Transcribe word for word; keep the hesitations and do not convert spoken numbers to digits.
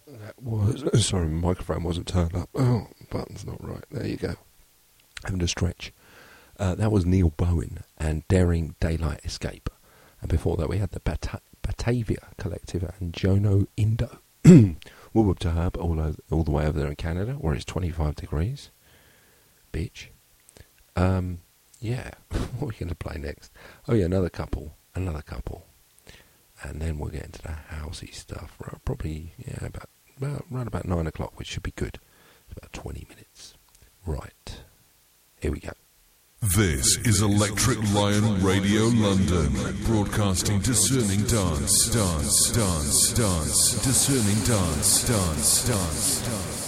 That was... Sorry, my microphone wasn't turned up. Oh, button's not right. There you go. Having to stretch. Uh, that was Neil Bowen and Daring Daylight Escape. And before that we had the Bata- Batavia Collective and Jono Indo. Whoop to Herb, all, over, all the way over there in Canada, where it's twenty-five degrees. Bitch. Um, yeah, what are we going to play next? Oh yeah, another couple, another couple. And then we'll get into the housey stuff. Right, probably, yeah, about, about, right about nine o'clock, which should be good. It's about twenty minutes. Right. Here we go. This is Electric Lion Radio London, broadcasting discerning dance, dance, dance, dance, discerning dance, dance, dance, dance.